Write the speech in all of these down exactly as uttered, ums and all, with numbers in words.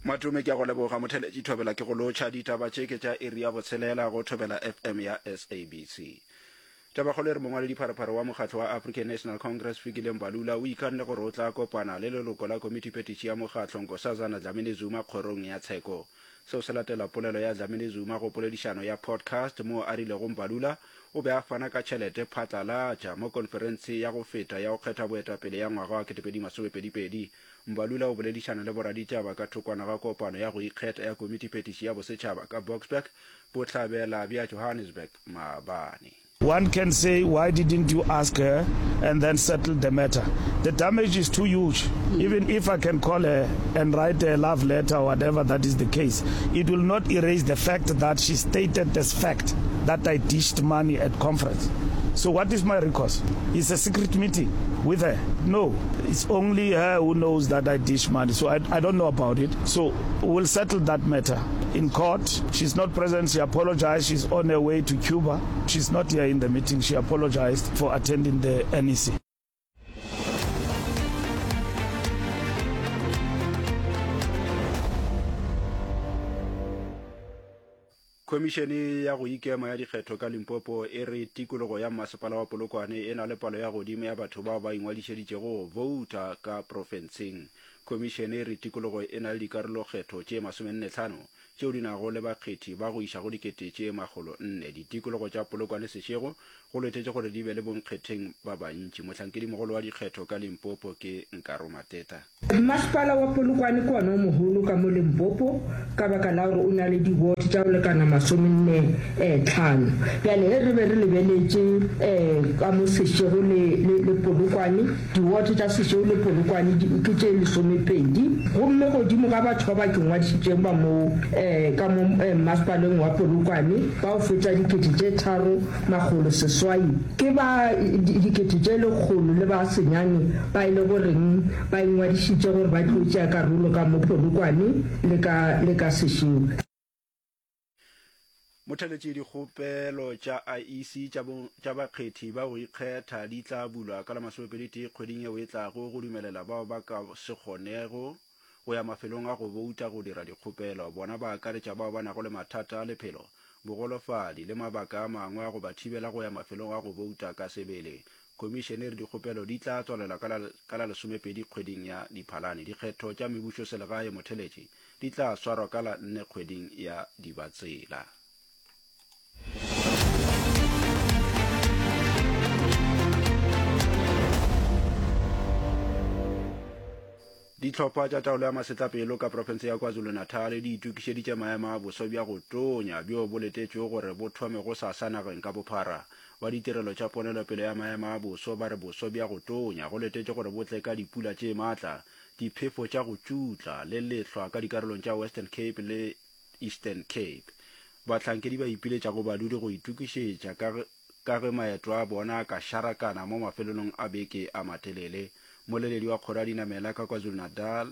Matume ke a go leboga motheletši thobela ke go lotšha ditaba tše ke tša area botshelela go thobela F M ya S A B C. Tabakgolo re mongwaledi pharapara wa mokgatlo wa African National Congress Fikile Mbalula o ikanne gore o tla kopana le leloko la komiti petiši ya mokgatlo Nkosazana Dlamini Zuma kgorong ya tsheko. Seo se latela polelo ya Dlamini Zuma go poledišano ya podcast mo a rilego Mbalula o be a fana ka tšhelete phatlalatša mo konferense ya go feta ya go kgetha boetapele ya ngwaga wa ketepedi masomepedipedi. Mbalula o boledišana le boraditšhaba ka thokwana ga kopano ya go ikgetha ya komiti petiši ya bosetšhaba ka Boksburg bohlabela bja Johannesburg maabane. One can say, why didn't you ask her and then settle the matter? The damage is too huge. Mm. Even if I can call her and write a love letter or whatever that is the case, it will not erase the fact that she stated as fact that I dished money at conference. So what is my recourse? It's a secret meeting with her. No, it's only her who knows that I dish money. So I, I don't know about it. So we'll settle that matter in court. She's not present. She apologized. She's on her way to Cuba. She's not here in the meeting. She apologized for attending the N E C. Komishene ya go ikema ya dikgetho ka Limpopo e re tikologo ya masepala wa Polokwane e na le palo ya godimo ya batho bao ba ingwadišeditšego go vouta ka profenseng. Komishene e re tikologo e na le dikarolo kgetho tše masomenne hlano tšeo di nago le bakgethi ba go iša go dikete tše magolo nne. Ditikologo tša Polokwane sešego go letetše gore di be le bonkgetheng ba bantši. Mohlankedi mogolo wa dikgetho ka Limpopo ke Nkaro Mateta. Masepala wa Polokwane ke ona o moholo ka mo Limpopo ka baka la gore o na le diwoti tša go lekana masomenne eh tlhano. Bjale re be re lebeletše eh ka mo sešego le le Polokwane diwoti tša sešego le Polokwane ke tše lesomepedi gomme godimo ga batho ba ba ke ngwadišitšeng ba mo eh ka mo masepaleng wa Polokwane ba o fetša dikete tše tharo magolo seswai ke ba dikete tše lekgolo le ba senyane ba ile goreng ba ingwadišitše gore ba tlotša karolo ka mo Polokwane le ka le ka sešego. Motheletši dikgopelo tša I E C tša bakgethi ba go ikgetha di tla bulwa ka la masomepedi kgweding yeo e tlago go dumelela bao ba ka se kgonego go ya mafelong a go bouta go dira dikgopelo. Bona ba akaretša bao ba nago le mathata a lephelo, bogolofadi le mabaka a mangwe a go ba thibela go ya mafelong a go bouta ka sebele. Komishenere dikgopelo di tla tswalela ka la lesomepedi kgweding ya Diphalane. Dikgetho tša mebušo selegae motheletši di tla swarwa ka la nne kgweding ya Dibatsela. Ditlhopha tša taolo ya masetlapelo ka profense ya KwaZulu-Natal di itukišeditše maemo a boso bja go tonya bjo bo letetšego gore bo thome go sasa nageng ka bophara. Ba ditirelo tša ponelopele ya maemo a boso ba re boso bja go tonya go letetše gore bo tle ka dipula tše maatla, diphefo tša go tšutla le lehlwa ka dikarolong tša Western Cape le Eastern Cape. Bahlankedi ba ipiletša go badudi go itukišetša ka ge maeto a bona ka sharakana mo mafelelong a beke a matelele. Moleledi wa kgoro ya dinamela ka KwaZulu-Natal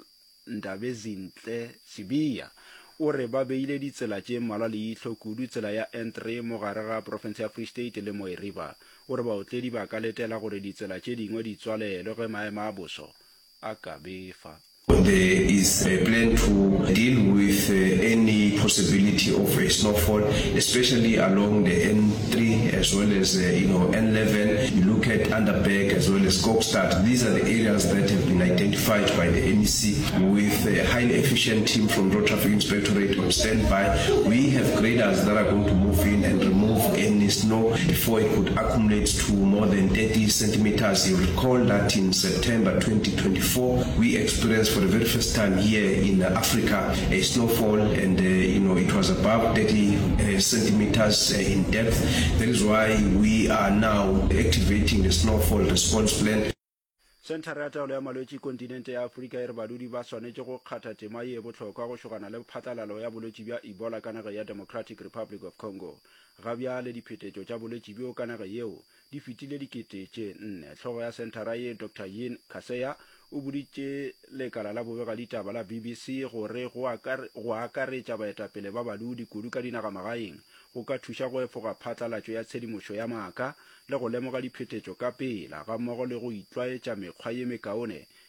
Ndabezinhle Sibiya o re ba beile ditsela tše mmalwa leihlo kudu tsela ya N three mo gare ga profense ya Free State le Mooi River. O re baotledi ba ka letela gore ditsela tše dingwe di tswalelwe ge maemo a boso a ka befa. There is a plan to deal with uh, any possibility of a snowfall, especially along the N three as well as uh, you know N eleven. You look at Underberg as well as Kokstad. These are the areas that have been identified by the N E C with a highly efficient team from Road Traffic Inspectorate on standby. We have graders that are going to move in and remove any snow before it could accumulate to more than thirty centimeters. You recall that in September twenty twenty-four we experienced for the very first time here in Africa a snowfall, and uh, you know it was above thirty uh, centimeters uh, in depth. That is why we are now activating the snowfall response plan. Centre ya taolo ya malwetši kontinente ya Afrika e re badudi ba swanetše go kgatha tema ye bohlokwa go šogana le phatlalalo ya bolwetši bja Ebola ka nageng ya Democratic Republic of Congo. Gabjale diphetetšo tša bolwetši bjo ka nageng yeo di fetile dikete tše nne. Hlogo ya centre ye Doctor Yin Kaseya o boditše lekala la bobega ditaba la B B C gore go akaretša baetapele ba badudi kudu ka dinagamagaeng go ka thuša go efoga phatlalatšo ya tshedimošo ya maaka le go lemoga diphetetšo ka pela ga mmogo le go itlwaetša mekgwa ye mekaone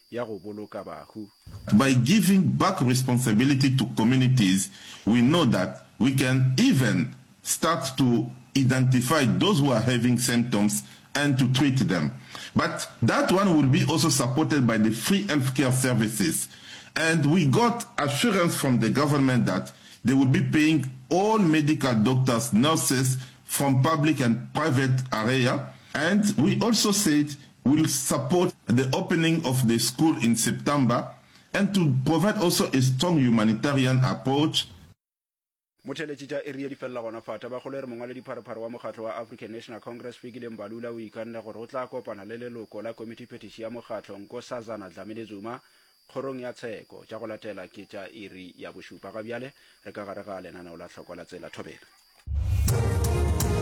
ya go boloka bahu. By giving back responsibility to communities, we know that we can even start to identify those who are having symptoms and to treat them. But that one will be also supported by the free healthcare services. And we got assurance from the government that they will be paying all medical doctors, nurses from public and private area. And we also said we'll support the opening of the school in September and to provide also a strong humanitarian approach. Motheletši tša area di fella gona fata ba kgolo re mongwaledi pharephare wa mokgatlo wa African National Congress Fikile Mbalula o ikanne gore o tla kopana le leloko la komiti phetiši ya mokgatlo Nkosazana Dlamini Zuma kgorong ya tsheko tša go latela ke tša iri ya bošupa ga bjale re ka gare ga lenaneo la tlhoko la tsela thobela.